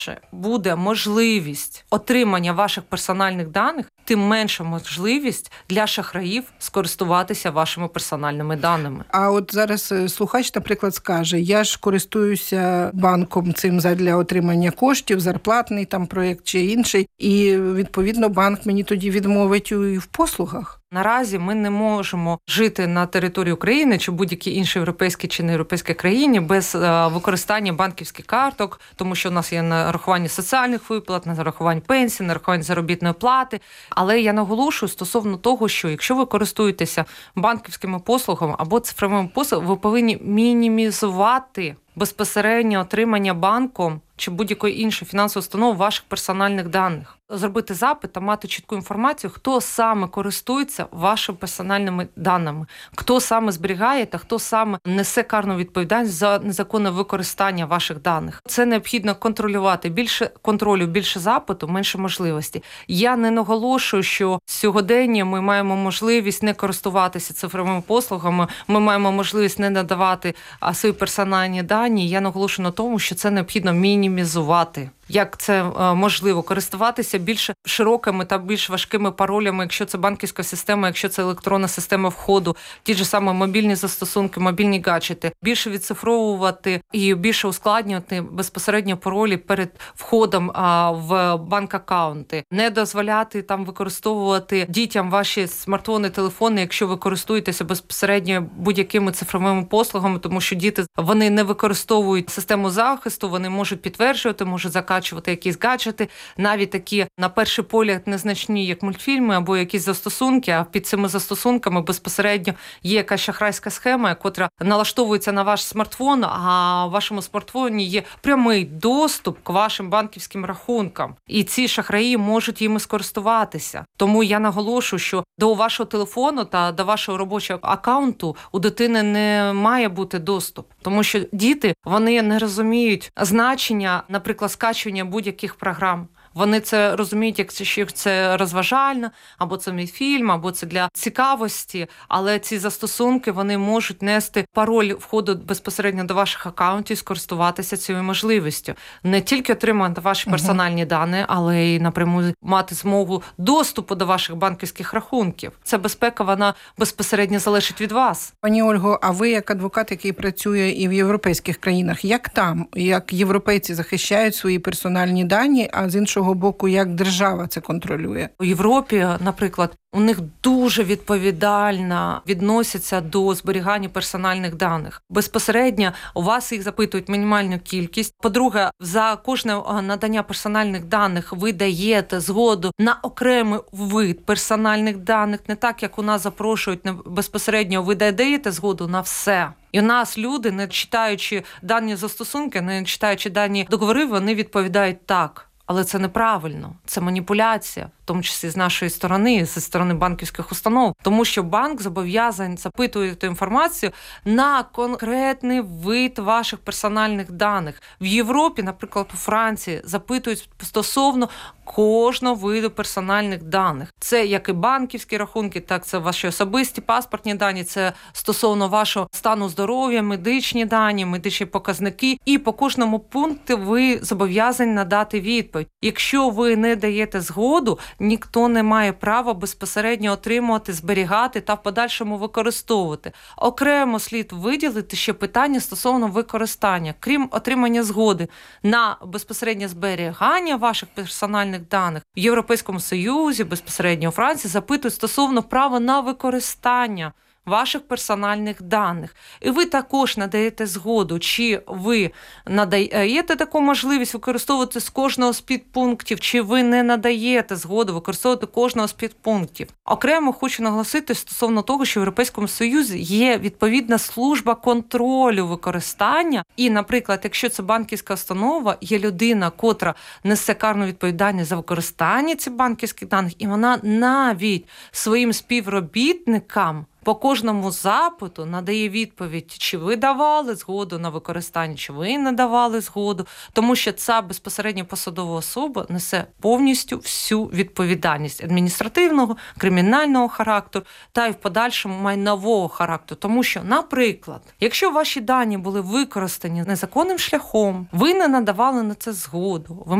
буде можливість отримання ваших персональних даних, тим менша можливість для шахраїв скористуватися вашими персональними даними. А от зараз слухач, наприклад, скаже, я ж користуюся банком цим задля отримання коштів, зарплатний там проєкт чи інший, і, відповідно, банк мені тоді відмовить і в послугах. Наразі ми не можемо жити на території України чи будь-якій іншій європейській чи неєвропейській країні без використання банківських карток, тому що у нас є нарахування соціальних виплат, нарахування пенсій, нарахування заробітної плати. Але я наголошую стосовно того, що якщо ви користуєтеся банківськими послугами або цифровими послугами, ви повинні мінімізувати безпосередньо отримання банком чи будь-якої іншої фінансової установи ваших персональних даних. Зробити запит та мати чітку інформацію, хто саме користується вашими персональними даними, хто саме зберігає та хто саме несе карну відповідальність за незаконне використання ваших даних. Це необхідно контролювати. Більше контролю, більше запиту, менше можливості. Я не наголошую, що сьогодення ми маємо можливість не користуватися цифровими послугами, ми маємо можливість не надавати свої персональні дані. Я наголошую на тому, що це необхідно мінімізувати. Як це можливо? Користуватися більш широкими та більш важкими паролями, якщо це банківська система, якщо це електронна система входу, ті ж саме мобільні застосунки, мобільні гаджети. Більше відцифровувати і більше ускладнювати безпосередньо паролі перед входом в банк-аккаунти. Не дозволяти там використовувати дітям ваші смартфони, телефони, якщо ви користуєтеся безпосередньо будь-якими цифровими послугами, тому що діти, вони не використовують систему захисту, вони можуть підтверджувати, можуть закачувати якісь гаджети, навіть такі на перший погляд незначні, як мультфільми або якісь застосунки, а під цими застосунками безпосередньо є якась шахрайська схема, яка налаштовується на ваш смартфон, а в вашому смартфоні є прямий доступ к вашим банківським рахункам. І ці шахраї можуть їми скористуватися. Тому я наголошую, що до вашого телефону та до вашого робочого аккаунту у дитини не має бути доступ. Тому що діти, вони не розуміють значення, наприклад, скачування будь-яких програм. Вони це розуміють, як це розважально, або це мультфільм, або це для цікавості, але ці застосунки, вони можуть нести пароль входу безпосередньо до ваших акаунтів і скористуватися цією можливістю. Не тільки отримати ваші персональні дані, але й напряму мати змогу доступу до ваших банківських рахунків. Ця безпека, вона безпосередньо залежить від вас. Пані Ольго, а ви як адвокат, який працює і в європейських країнах, як європейці захищають свої персональні дані, а з іншого боку, як держава це контролює? У Європі, наприклад, у них дуже відповідально відносяться до зберігання персональних даних. Безпосередньо у вас їх запитують мінімальну кількість. По-друге, за кожне надання персональних даних ви даєте згоду на окремий вид персональних даних. Не так, як у нас запрошують безпосередньо, ви даєте згоду на все. І у нас люди, не читаючи дані застосунки, не читаючи дані договори, вони відповідають так. Але це неправильно, це маніпуляція, в тому числі з нашої сторони, зі сторони банківських установ. Тому що банк зобов'язаний запитувати інформацію на конкретний вид ваших персональних даних. В Європі, наприклад, у Франції, запитують стосовно кожного виду персональних даних. Це як і банківські рахунки, так це ваші особисті паспортні дані, це стосовно вашого стану здоров'я, медичні дані, медичні показники. І по кожному пункту ви зобов'язані надати відповідь. Якщо ви не даєте згоду, ніхто не має права безпосередньо отримувати, зберігати та в подальшому використовувати. Окремо слід виділити ще питання стосовно використання. Крім отримання згоди на безпосереднє зберігання ваших персональних даних, в Європейському Союзі, безпосередньо у Франції, запитують стосовно права на використання ваших персональних даних. І ви також надаєте згоду, чи ви надаєте таку можливість використовувати з кожного з підпунктів, чи ви не надаєте згоду використовувати кожного з підпунктів. Окремо хочу наголосити стосовно того, що в Європейському Союзі є відповідна служба контролю використання. І, наприклад, якщо це банківська установа, є людина, котра несе карну відповідальність за використання цих банківських даних, і вона навіть своїм співробітникам по кожному запиту надає відповідь, чи ви давали згоду на використання, чи ви не давали згоду, тому що ця безпосередньо посадова особа несе повністю всю відповідальність адміністративного, кримінального характеру та й в подальшому майнового характеру. Тому що, наприклад, якщо ваші дані були використані незаконним шляхом, ви не надавали на це згоду, ви